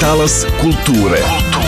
Talas kulture.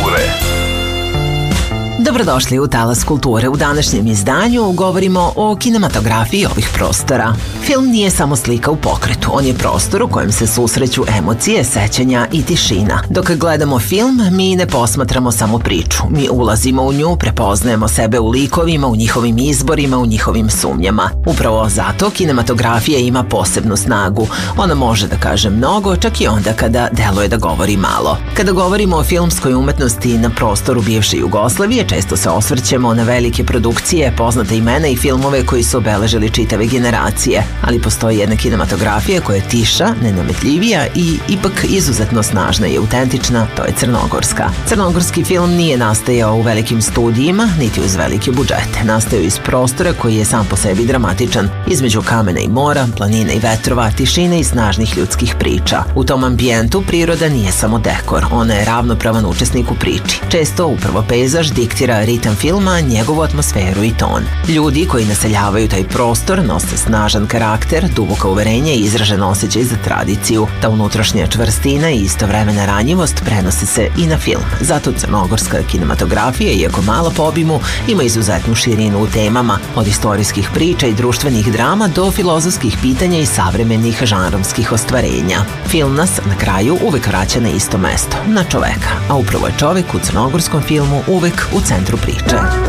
Dobrodošli u Talas kulture. U današnjem izdanju govorimo o kinematografiji ovih prostora. Film nije samo slika u pokretu, on je prostor u kojem se susreću emocije, sećanja i tišina. Dok gledamo film, mi ne posmatramo samo priču. Mi ulazimo u nju, prepoznajemo sebe u likovima, u njihovim izborima, u njihovim sumnjama. Upravo zato kinematografija ima posebnu snagu. Ona može da kaže mnogo, čak i onda kada deluje da govori malo. Kada govorimo o filmskoj umetnosti na prostoru bivše Jugoslavije, često se osvrćemo na velike produkcije, poznate imena i filmove koji su obeležili čitave generacije, ali postoji jedna kinematografija koja je tiša, nenametljivija i ipak izuzetno snažna i autentična, to je crnogorska. Crnogorski film nije nastajao u velikim studijima, niti uz velike budžete. Nastajao iz prostora koji je sam po sebi dramatičan, između kamena i mora, planine i vetrova, tišine i snažnih ljudskih priča. U tom ambijentu priroda nije samo dekor, ona je ravnopravan učesnik u priči. Često upravo pejzaž diktira ritam filma, njegovu atmosferu i ton. Ljudi koji naseljavaju taj prostor nose snažan karakter, duboka uverenja i izražen osjećaj za tradiciju. Ta unutrašnja čvrstina i istovremena ranjivost prenose se i na film. Zato crnogorska kinematografija, iako mala po obimu, ima izuzetnu širinu u temama, od istorijskih priča i društvenih drama do filozofskih pitanja i savremenih žanrovskih ostvarenja. Film nas na kraju uvek vraća na isto mesto, na čoveka, a upravo je čovek u crnogorskom filmu uvek u centru priče.